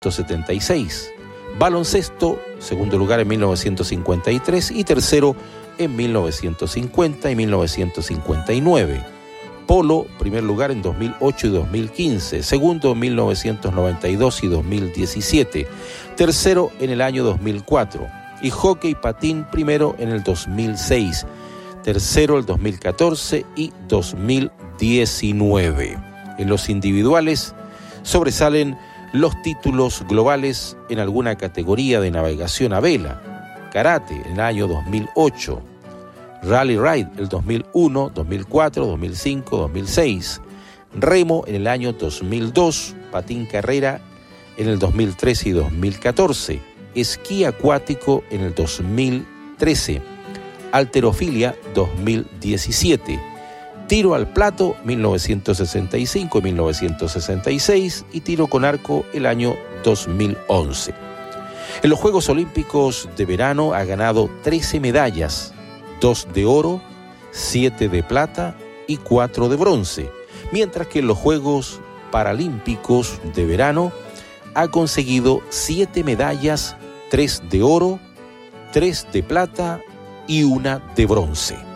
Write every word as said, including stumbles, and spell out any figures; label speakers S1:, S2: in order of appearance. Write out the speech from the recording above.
S1: setenta y seis. Baloncesto, segundo lugar en mil novecientos cincuenta y tres y tercero en mil novecientos cincuenta y mil novecientos cincuenta y nueve. Polo, primer lugar en dos mil ocho y dos mil quince, segundo en mil novecientos noventa y dos y dos mil diecisiete, tercero en el año dos mil cuatro. Y hockey patín, primero en el dos mil seis, tercero el dos mil catorce y dos mil diecinueve. En los individuales sobresalen los títulos globales en alguna categoría de navegación a vela. Karate en el año dos mil ocho, Rally Ride el dos mil uno, dos mil cuatro, dos mil cinco, dos mil seis, Remo en el año dos mil dos, Patín Carrera en el dos mil trece y dos mil catorce, Esquí acuático en el dos mil trece, Halterofilia dos mil diecisiete, Tiro al plato mil novecientos sesenta y cinco y mil novecientos sesenta y seis y tiro con arco el año dos mil once. En los Juegos Olímpicos de verano ha ganado trece medallas, dos de oro, siete de plata y cuatro de bronce, mientras que en los Juegos Paralímpicos de verano ha conseguido siete medallas, tres de oro, tres de plata y una de bronce.